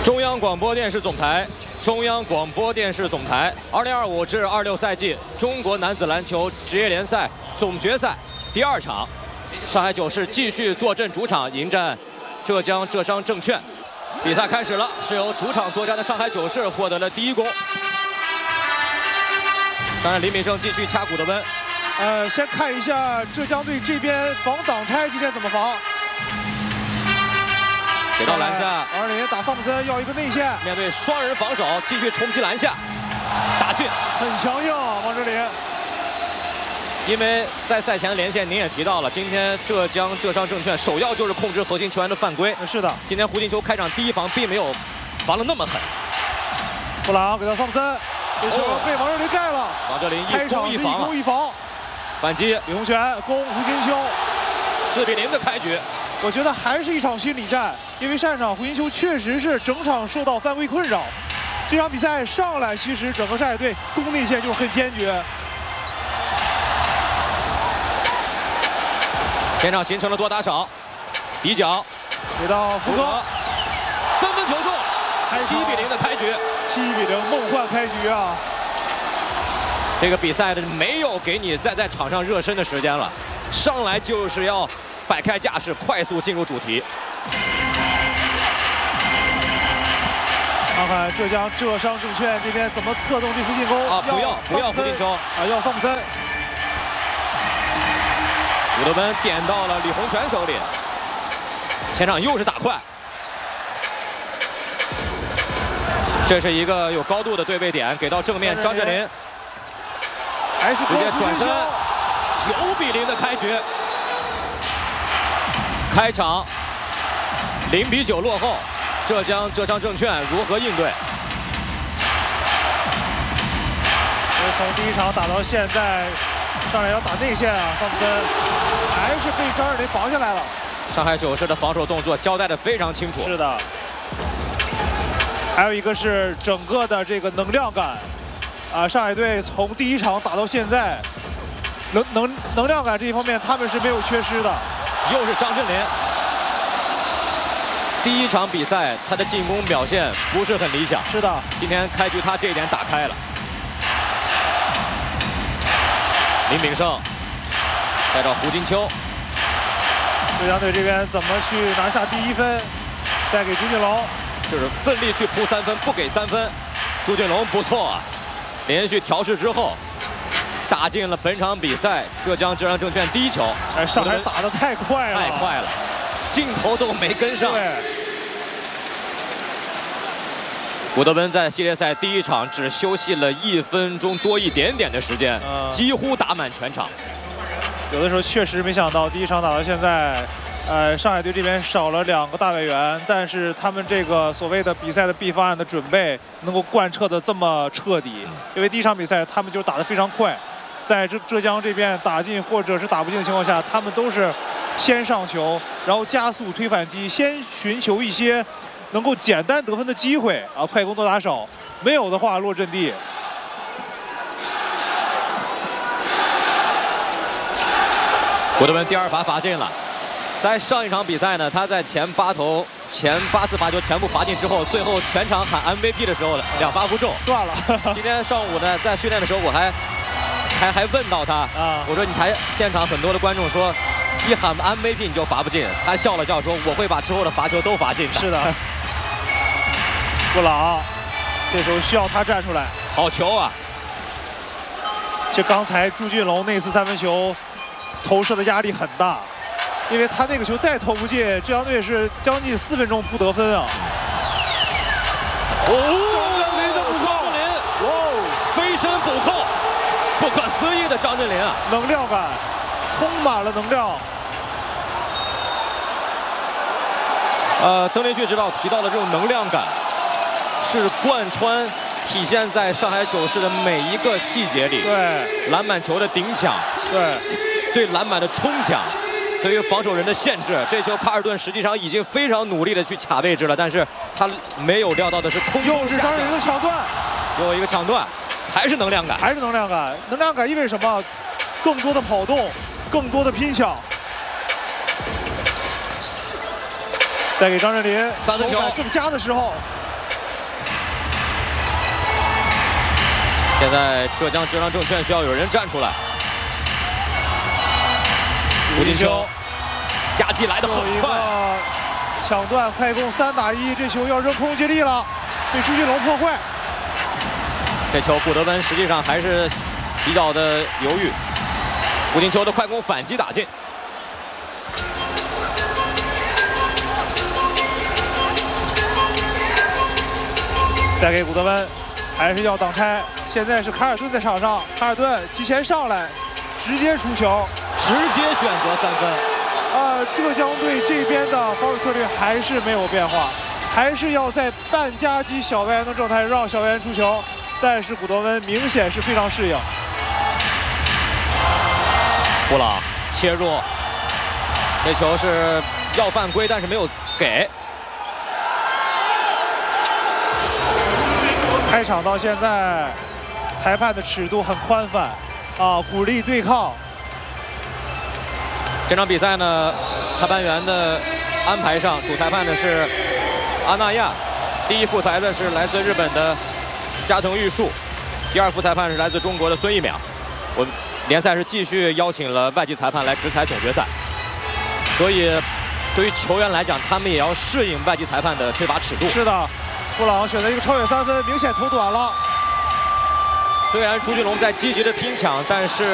中央广播电视总台，中央广播电视总台，2025至26赛季中国男子篮球职业联赛总决赛第2场，上海九市继续坐镇主场迎战浙江浙商证券。比赛开始了，是由主场作战的上海九市获得了第1攻。当然，李敏胜继续掐古德温。 先看一下浙江队这边防挡拆今天怎么防。 给到篮下， 王志林打桑普森要一个内线， 面对双人防守，继续冲击篮下，打进， 很强硬啊，王志林。 因为在赛前连线您也提到了，今天浙江浙商证券首要就是控制核心球员的犯规。 是的， 今天胡金秋开场第1防并没有防得那么狠。 布朗给到桑普森，这球被王志林盖了。 王哲林开场是1攻1防， 反击李洪权攻胡金秋 ，4比0的开局。 我觉得还是一场心理战，因为上一场胡金秋确实是整场受到犯规困扰。这场比赛上来，其实整个上海队攻内线就是很坚决。 前场形成了多打少，底角给到福哥 ，3分球中，7比0的开局 ，7比0梦幻开局啊！ 这个比赛的没有给你再在场上热身的时间了，上来就是要。 摆开架势，快速进入主题。 看看浙江浙商证券这边怎么策动这次进攻啊！不要胡金秋啊！要桑普森。 古德温点到了李洪权手里，前场又是打快。这是一个有高度的对位点，给到正面张镇麟， 还是直接转身，9比0的开局。 开场0比9落后，浙江浙商证券如何应对？ 从第1场打到现在，上来要打内线啊，桑普森还是被张镇麟防下来了。 上海九市的防守动作交代的非常清楚。 是的，还有一个是整个的这个能量感啊，上海队从第1场打到现在，能量感这一方面他们是没有缺失的。 又是张镇麟。第1场比赛他的进攻表现不是很理想。 是的， 今天开局他这一点打开了。林炳胜再找胡金秋。 浙江队这边怎么去拿下第1分？再给朱俊龙， 就是奋力去扑3分，不给3分。朱俊龙不错啊，连续调试之后。 打进了本场比赛浙江浙商证券第1球。 哎，上海打得太快了， 太快了，镜头都没跟上。 对。 古德温在系列赛第1场只休息了1分钟多一点点的时间，几乎打满全场。 有的时候确实没想到，第1场打到现在，上海队这边少了2个大外援，但是他们这个所谓的比赛的 B 方案的准备能够贯彻的这么彻底，因为第1场比赛他们就打得非常快。 在浙江这边打进或者是打不进的情况下，他们都是先上球，然后加速推反击，先寻求一些能够简单得分的机会啊，快攻多打少，没有的话落阵地。 古德温第2罚罚进了，在上一场比赛呢，他在前8次罚球全部罚进之后，最后全场喊 MVP 的时候2罚不中， 断了。 今天上午呢，在训练的时候我还问到他啊，我说你台现场很多的观众说，一喊 MVP 你就罚不进，他笑了笑说我会把之后的罚球都罚进的。 是的，布朗，这时候需要他站出来， 好球啊！ 就刚才朱俊龙那次3分球投射的压力很大，因为他那个球再投不进，浙江队是将近4分钟不得分啊。 张镇麟的补扣，飞身补扣。 不可思议的张镇麟啊， 能量感，充满了能量。 曾连续指导提到的这种能量感，是贯穿体现在上海九市的每一个细节里。 对， 篮板球的顶抢，对篮板的冲抢，对于防守人的限制。这球卡尔顿实际上已经非常努力的去卡位置了，但是他没有料到的是空中又是张镇麟的抢断， 又一个抢断。 还是能量感， 还是能量感。能量感意味着什么？更多的跑动，更多的拼抢。再给张镇麟， 3分球正佳的时候， 现在浙江浙商证券需要有人站出来。吴金秋夹击来得很快， 抢断快攻3打1，这球要扔空接力了，被朱俊龙破坏。 这球古德温实际上还是比较的犹豫。吴金秋的快攻反击打进。 再给古德温，还是要挡拆。现在是卡尔顿在场上，卡尔顿提前上来，直接出球， 直接选择3分。 浙江队这边的防守策略还是没有变化，还是要在半夹击小外援的状态让小外援出球。但是古德温明显是非常适应。 布朗切入，这球是要犯规，但是没有给。 开场到现在，裁判的尺度很宽泛，鼓励对抗。 这场比赛呢，裁判员的安排上，主裁判呢是阿纳亚，第一副裁的是来自日本的加藤玉树，第二副裁判是来自中国的孙一淼。我们联赛是继续邀请了外籍裁判来执裁总决赛，所以对于球员来讲，他们也要适应外籍裁判的吹罚尺度。 是的。 布朗选择一个超远3分，明显投短了。 虽然朱俊龙在积极的拼抢，但是。